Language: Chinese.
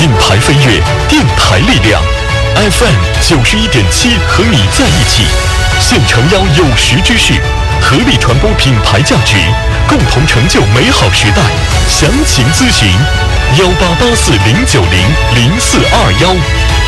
品牌飞跃，电台力量 FM91.7和你在一起，现诚邀有识之士，合力传播品牌价值，共同成就美好时代。详情咨询188409000421。